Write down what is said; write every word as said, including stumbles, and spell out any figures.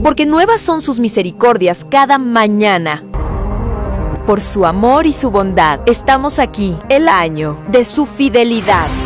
porque nuevas son sus misericordias cada mañana. Por su amor y su bondad, estamos aquí, el año de su fidelidad.